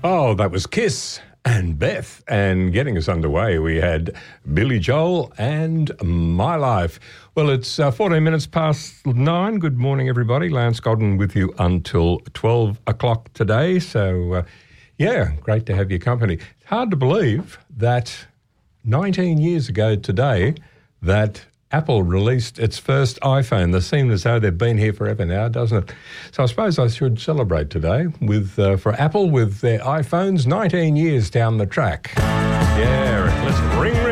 Oh, that was Kiss and Beth. And getting us underway, we had Billy Joel and My Life. Well, it's 14 minutes past 9. Good morning, everybody. Lance Godden with you until 12 o'clock today. So, great to have your company. It's hard to believe that 19 years ago today that Apple released its first iPhone. They seem as though they've been here forever now, doesn't it? So I suppose I should celebrate today with for Apple with their iPhones 19 years down the track. Yeah, let's ring